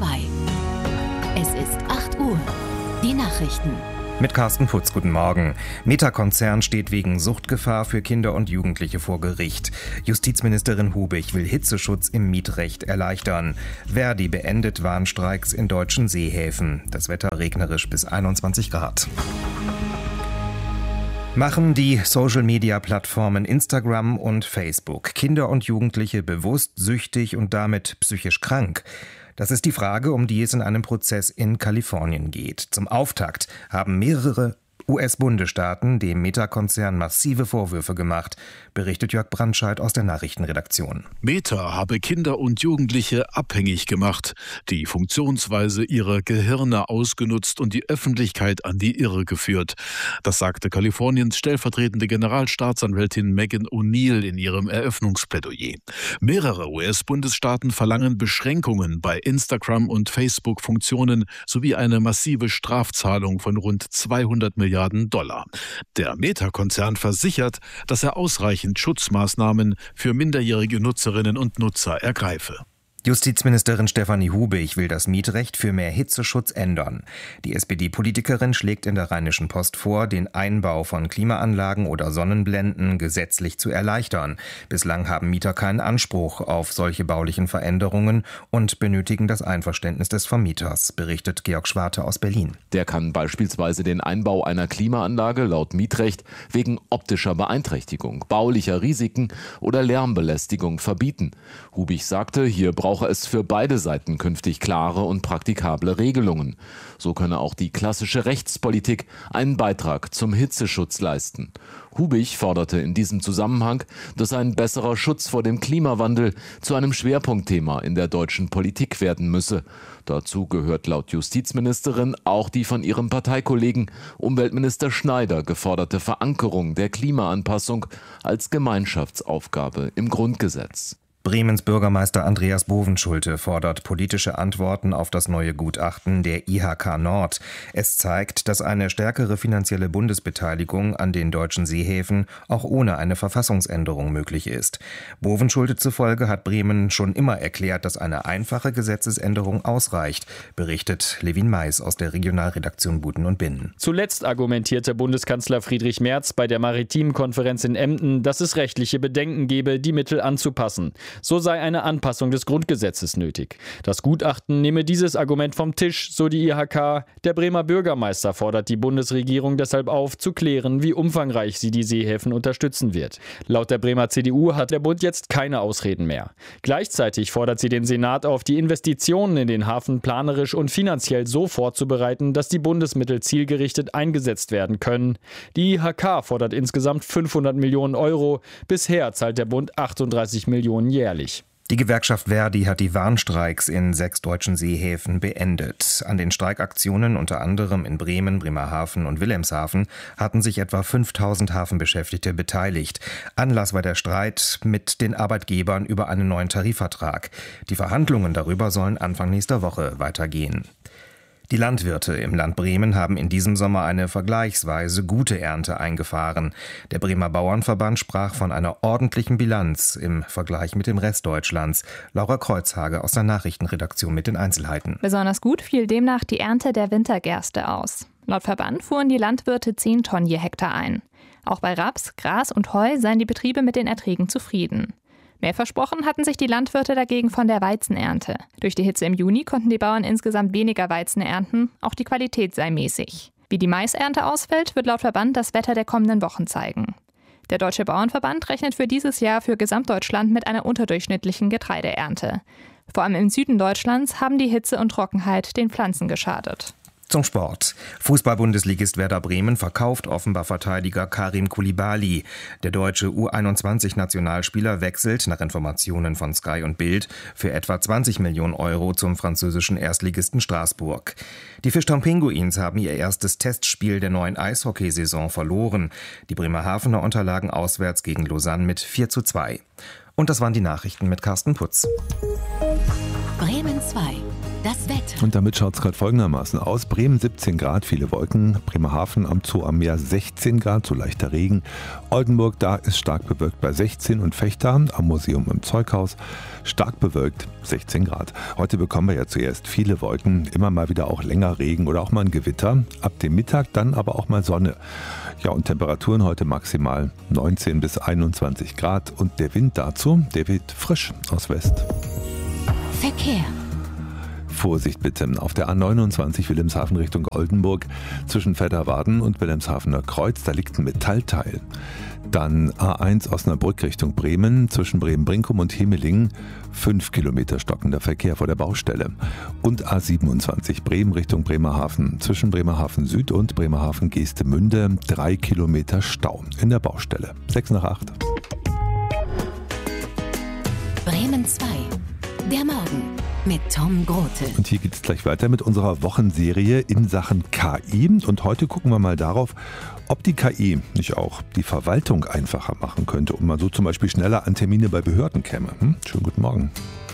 2. Es ist 8 Uhr. Die Nachrichten. Mit Carsten Putz, guten Morgen. Meta-Konzern steht wegen Suchtgefahr für Kinder und Jugendliche vor Gericht. Justizministerin Hubig will Hitzeschutz im Mietrecht erleichtern. Verdi beendet Warnstreiks in deutschen Seehäfen. Das Wetter regnerisch bis 21 Grad. Machen die Social-Media-Plattformen Instagram und Facebook Kinder und Jugendliche bewusst süchtig und damit psychisch krank? Das ist die Frage, um die es in einem Prozess in Kalifornien geht. Zum Auftakt haben mehrere US-Bundesstaaten dem Meta-Konzern massive Vorwürfe gemacht, berichtet Jörg Brandscheid aus der Nachrichtenredaktion. Meta habe Kinder und Jugendliche abhängig gemacht, die Funktionsweise ihrer Gehirne ausgenutzt und die Öffentlichkeit an die Irre geführt. Das sagte Kaliforniens stellvertretende Generalstaatsanwältin Megan O'Neill in ihrem Eröffnungsplädoyer. Mehrere US-Bundesstaaten verlangen Beschränkungen bei Instagram- und Facebook-Funktionen sowie eine massive Strafzahlung von rund $200 Milliarden. Der Meta-Konzern versichert, dass er ausreichend Schutzmaßnahmen für minderjährige Nutzerinnen und Nutzer ergreife. Justizministerin Stefanie Hubig will das Mietrecht für mehr Hitzeschutz ändern. Die SPD-Politikerin schlägt in der Rheinischen Post vor, den Einbau von Klimaanlagen oder Sonnenblenden gesetzlich zu erleichtern. Bislang haben Mieter keinen Anspruch auf solche baulichen Veränderungen und benötigen das Einverständnis des Vermieters, berichtet Georg Schwarte aus Berlin. Der kann beispielsweise den Einbau einer Klimaanlage laut Mietrecht wegen optischer Beeinträchtigung, baulicher Risiken oder Lärmbelästigung verbieten. Hubig sagte, hier brauche es für beide Seiten künftig klare und praktikable Regelungen. So könne auch die klassische Rechtspolitik einen Beitrag zum Hitzeschutz leisten. Hubig forderte in diesem Zusammenhang, dass ein besserer Schutz vor dem Klimawandel zu einem Schwerpunktthema in der deutschen Politik werden müsse. Dazu gehört laut Justizministerin auch die von ihrem Parteikollegen Umweltminister Schneider geforderte Verankerung der Klimaanpassung als Gemeinschaftsaufgabe im Grundgesetz. Bremens Bürgermeister Andreas Bovenschulte fordert politische Antworten auf das neue Gutachten der IHK Nord. Es zeigt, dass eine stärkere finanzielle Bundesbeteiligung an den deutschen Seehäfen auch ohne eine Verfassungsänderung möglich ist. Bovenschulte zufolge hat Bremen schon immer erklärt, dass eine einfache Gesetzesänderung ausreicht, berichtet Levin Mais aus der Regionalredaktion Buten und Binnen. Zuletzt argumentierte Bundeskanzler Friedrich Merz bei der Maritimen Konferenz in Emden, dass es rechtliche Bedenken gebe, die Mittel anzupassen. So sei eine Anpassung des Grundgesetzes nötig. Das Gutachten nehme dieses Argument vom Tisch, so die IHK. Der Bremer Bürgermeister fordert die Bundesregierung deshalb auf, zu klären, wie umfangreich sie die Seehäfen unterstützen wird. Laut der Bremer CDU hat der Bund jetzt keine Ausreden mehr. Gleichzeitig fordert sie den Senat auf, die Investitionen in den Hafen planerisch und finanziell so vorzubereiten, dass die Bundesmittel zielgerichtet eingesetzt werden können. Die IHK fordert insgesamt 500 Millionen Euro. Bisher zahlt der Bund 38 Millionen jährlich. Die Gewerkschaft Verdi hat die Warnstreiks in 6 deutschen Seehäfen beendet. An den Streikaktionen, unter anderem in Bremen, Bremerhaven und Wilhelmshaven, hatten sich etwa 5000 Hafenbeschäftigte beteiligt. Anlass war der Streit mit den Arbeitgebern über einen neuen Tarifvertrag. Die Verhandlungen darüber sollen Anfang nächster Woche weitergehen. Die Landwirte im Land Bremen haben in diesem Sommer eine vergleichsweise gute Ernte eingefahren. Der Bremer Bauernverband sprach von einer ordentlichen Bilanz im Vergleich mit dem Rest Deutschlands. Laura Kreuzhage aus der Nachrichtenredaktion mit den Einzelheiten. Besonders gut fiel demnach die Ernte der Wintergerste aus. Laut Verband fuhren die Landwirte 10 Tonnen je Hektar ein. Auch bei Raps, Gras und Heu seien die Betriebe mit den Erträgen zufrieden. Mehr versprochen hatten sich die Landwirte dagegen von der Weizenernte. Durch die Hitze im Juni konnten die Bauern insgesamt weniger Weizen ernten, auch die Qualität sei mäßig. Wie die Maisernte ausfällt, wird laut Verband das Wetter der kommenden Wochen zeigen. Der Deutsche Bauernverband rechnet für dieses Jahr für Gesamtdeutschland mit einer unterdurchschnittlichen Getreideernte. Vor allem im Süden Deutschlands haben die Hitze und Trockenheit den Pflanzen geschadet. Zum Sport. Fußball-Bundesligist Werder Bremen verkauft offenbar Verteidiger Karim Koulibaly. Der deutsche U21-Nationalspieler wechselt, nach Informationen von Sky und Bild, für etwa 20 Millionen Euro zum französischen Erstligisten Straßburg. Die Fischtown Pinguins haben ihr erstes Testspiel der neuen Eishockeysaison verloren. Die Bremerhavener unterlagen auswärts gegen Lausanne mit 4:2. Und das waren die Nachrichten mit Carsten Putz. Bremen 2. Das Wetter. Und damit schaut es gerade folgendermaßen aus. Bremen 17 Grad, viele Wolken. Bremerhaven am Zoo am Meer 16 Grad, so leichter Regen. Oldenburg, da ist stark bewölkt bei 16 und Vechta am Museum im Zeughaus stark bewölkt 16 Grad. Heute bekommen wir ja zuerst viele Wolken, immer mal wieder auch länger Regen oder auch mal ein Gewitter. Ab dem Mittag dann aber auch mal Sonne. Ja, und Temperaturen heute maximal 19 bis 21 Grad. Und der Wind dazu, der weht frisch aus West. Verkehr. Vorsicht bitte, auf der A29 Wilhelmshaven Richtung Oldenburg zwischen Vetterwarden und Wilhelmshavener Kreuz, da liegt ein Metallteil. Dann A1 Osnabrück Richtung Bremen zwischen Bremen-Brinkum und Hemelingen 5 Kilometer stockender Verkehr vor der Baustelle. Und A27 Bremen Richtung Bremerhaven zwischen Bremerhaven Süd und Bremerhaven Geestemünde 3 Kilometer Stau in der Baustelle. 6 nach 8. Bremen 2. Der Morgen mit Tom Grote. Und hier geht es gleich weiter mit unserer Wochenserie in Sachen KI. Und heute gucken wir mal darauf, ob die KI nicht auch die Verwaltung einfacher machen könnte und man so zum Beispiel schneller an Termine bei Behörden käme. Schönen guten Morgen.